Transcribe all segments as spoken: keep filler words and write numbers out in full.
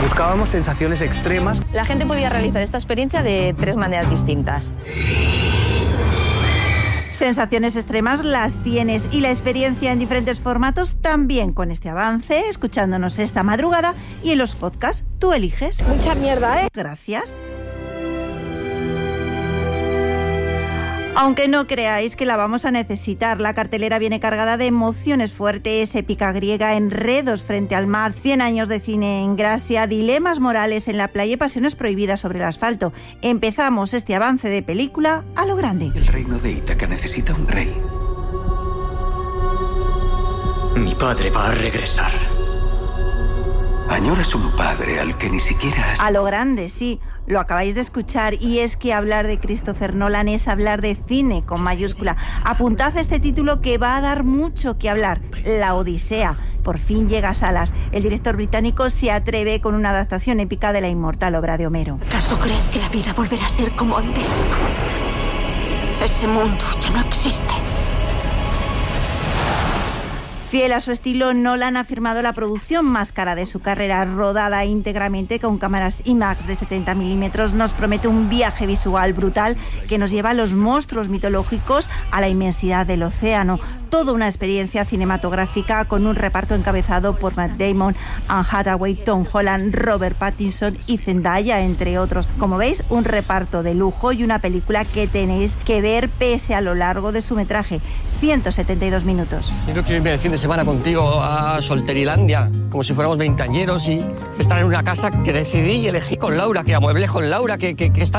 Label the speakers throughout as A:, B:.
A: Buscábamos sensaciones extremas.
B: La gente podía realizar esta experiencia de tres maneras distintas.
C: Sensaciones extremas las tienes y la experiencia en diferentes formatos también con este avance, escuchándonos esta madrugada y en los podcasts. Tú eliges.
B: Mucha mierda, ¿eh?
C: Gracias. Aunque no creáis que la vamos a necesitar, la cartelera viene cargada de emociones fuertes, épica griega, enredos frente al mar, cien años de cine en Gracia, dilemas morales en la playa y pasiones prohibidas sobre el asfalto. Empezamos este avance de película a lo grande.
D: El reino de Ítaca necesita un rey. Mi padre va a regresar. Añoras un padre al que ni siquiera has...
C: A lo grande, sí. Lo acabáis de escuchar y es que hablar de Christopher Nolan es hablar de cine con mayúscula. Apuntad este título que va a dar mucho que hablar. La Odisea. Por fin llega a salas. El director británico se atreve con una adaptación épica de la inmortal obra de Homero.
E: ¿Acaso crees que la vida volverá a ser como antes? Ese mundo ya no existe.
C: Fiel a su estilo, Nolan ha firmado la producción más cara de su carrera, rodada íntegramente con cámaras IMAX de setenta milímetros. Nos promete un viaje visual brutal que nos lleva a los monstruos mitológicos, a la inmensidad del océano. Toda una experiencia cinematográfica con un reparto encabezado por Matt Damon, Anne Hathaway, Tom Holland, Robert Pattinson y Zendaya, entre otros. Como veis, un reparto de lujo y una película que tenéis que ver pese a lo largo de su metraje, ciento setenta y dos minutos.
F: Yo quiero irme de fin de semana contigo a Solterilandia, como si fuéramos veinteañeros y estar en una casa que decidí y elegí con Laura, que amueblé con Laura, que, que, que está...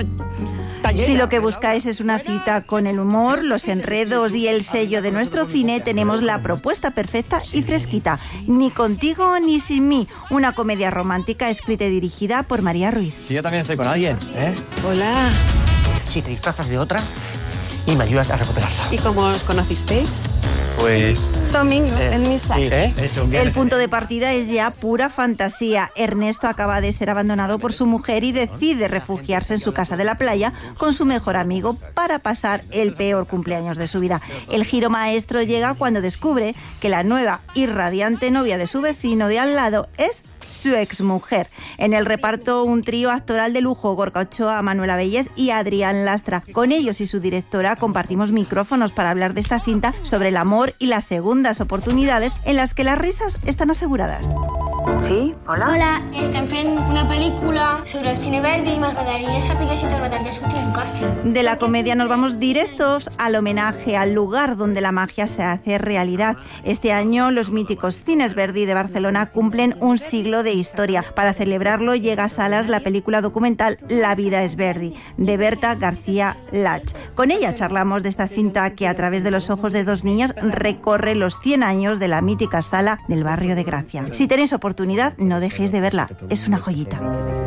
C: Si lo que buscáis es una cita con el humor, los enredos y el sello de nuestro cine, tenemos la propuesta perfecta y fresquita. Ni contigo ni sin mí. Una comedia romántica escrita y dirigida por María Ruiz.
F: Si yo también estoy con alguien, ¿eh?
E: Hola.
F: Si te disfrazas de otra y me ayudas a recuperarla.
E: ¿Y cómo os conocisteis?
F: Pues...
E: Domingo,
F: eh,
E: en misa.
F: Sí, ¿eh? Eso, un
C: El punto de partida es ya pura fantasía. Ernesto acaba de ser abandonado por su mujer y decide refugiarse en su casa de la playa con su mejor amigo para pasar el peor cumpleaños de su vida. El giro maestro llega cuando descubre que la nueva y radiante novia de su vecino de al lado es su exmujer. En el reparto, un trío actoral de lujo: Gorka Ochoa, Manuela Bellés y Adrián Lastra. Con ellos y su directora compartimos micrófonos para hablar de esta cinta sobre el amor y las segundas oportunidades en las que las risas están aseguradas.
G: Sí, hola.
H: Hola, estem fent una pel·lícula sobre el cine Verdi i m'agradaria saber si t'agradaria sortir en un càsting.
C: De la comedia nos vamos directos al homenaje, al lugar donde la magia se hace realidad. Este año los míticos cines Verdi de Barcelona cumplen un siglo de historia. Para celebrarlo llega a salas la película documental La vida es Verdi, de Berta García Lach. Con ella charlamos de esta cinta que a través de los ojos de dos niñas recorre los cien años de la mítica sala del barrio de Gracia. Si tenéis oportunidad, no dejéis de verla. Es una joyita.